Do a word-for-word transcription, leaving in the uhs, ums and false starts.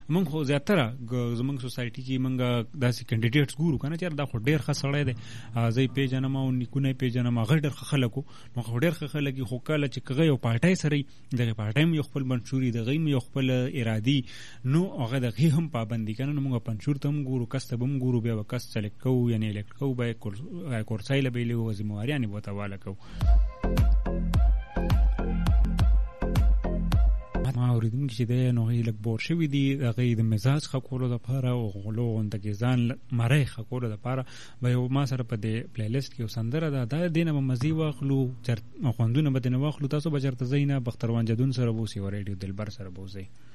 موږ خو زیاتره زموږ سوسایټي کې موږ داسې کینډیډیټس ګورو کنه چې دا خو ډیر ښه سړی دی زه یې پیژنم او نیکونه یې پیژنم هغه ډېر ښه خلک وو نو خو ډېر ښه خلک خو کله چې هغه یو پارټۍ سره دغه پارټۍ هم یو خپل منشور وي دغه هم یو خپل ارادي نو هغه دغه هم پابند دي کنه نو موږ منشور ته هم ګورو کس ته هم ګورو بیا به کس سلیکټ کوو یعنې الیکټ کوو به کورسۍ له به یې لیو ذمهواریانې به ورته حواله کوو. ما اورېدونکي چې دی نو هغوی لږ بور شوي دي هغوی د مزاج ښه کولو دپاره او غلو غونته کې ځان مری ښه کولو دپاره به یو ما سره په دې پلی لیسټ کې یو سندره ده دا دې نه به مزې واخلو خوندونه به ترې نه واخلو تاسو به چېرته ځئ نه بختروان جدون سره به اوسئ او ریډیو دلبر سره به اوسئ.